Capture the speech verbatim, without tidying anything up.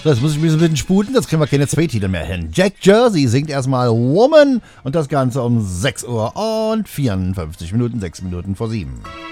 So, jetzt muss ich mich ein bisschen sputen, jetzt kriegen wir keine zwei Titel mehr hin. Jack Jersey singt erstmal Woman und das Ganze um sechs Uhr und vierundfünfzig Minuten, sechs Minuten vor sieben.